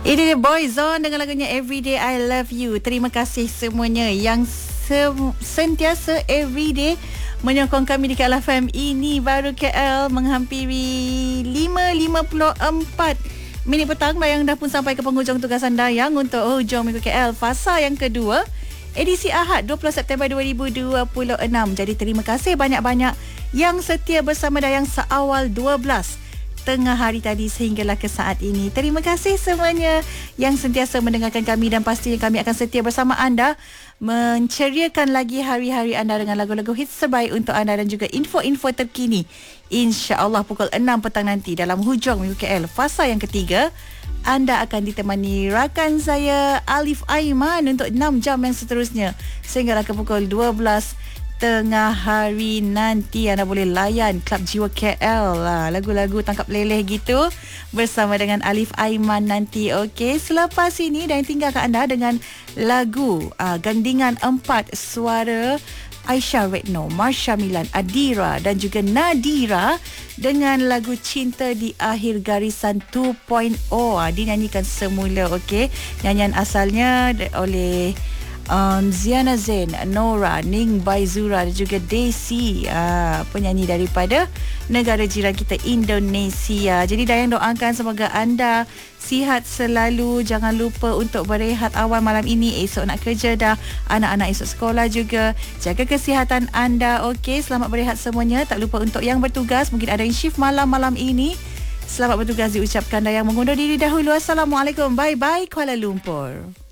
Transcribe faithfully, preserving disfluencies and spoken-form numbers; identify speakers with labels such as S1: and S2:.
S1: Ini dia Boyzone dengan lagunya Everyday I Love You. Terima kasih semuanya yang se- sentiasa everyday menyokong kami di K L F M. Ini baru K L menghampiri lima lima puluh empat minit petang. Dayang dah pun sampai ke penghujung tugasan Dayang untuk hujung minggu K L fasa yang kedua, edisi Ahad dua puluh September dua ribu dua puluh enam. Jadi terima kasih banyak-banyak yang setia bersama Dayang seawal dua belas tengah hari tadi sehinggalah ke saat ini. Terima kasih semuanya yang sentiasa mendengarkan kami, dan pastinya kami akan setia bersama anda menceriakan lagi hari-hari anda dengan lagu-lagu hits terbaik untuk anda dan juga info-info terkini. InsyaAllah pukul enam petang nanti dalam hujung minggu K L fasa yang ketiga, anda akan ditemani rakan saya Alif Aiman untuk enam jam yang seterusnya sehinggalah ke pukul dua belas tengah hari nanti. Anda boleh layan Klub Jiwa K L lah, lagu-lagu tangkap leleh gitu bersama dengan Alif Aiman nanti. Okey, selepas ini dan tinggalkan anda dengan lagu uh, gandingan empat suara Aisyah Retno, Marsha Milan, Adira dan juga Nadira dengan lagu Cinta di Akhir Garisan dua titik nol. Dinyanyikan semula. Okey, nyanyian asalnya oleh Um, Ziana Zain, Nora, Ning Baizura dan juga Desi, uh, penyanyi daripada negara jiran kita Indonesia. Jadi Dayang doakan semoga anda sihat selalu. Jangan lupa untuk berehat awal malam ini. Esok nak kerja dah, anak-anak esok sekolah juga. Jaga kesihatan anda. Okey, selamat berehat semuanya. Tak lupa untuk yang bertugas, mungkin ada yang shift malam-malam ini, selamat bertugas diucapkan. Dayang mengundur diri dahulu. Assalamualaikum. Bye-bye Kuala Lumpur.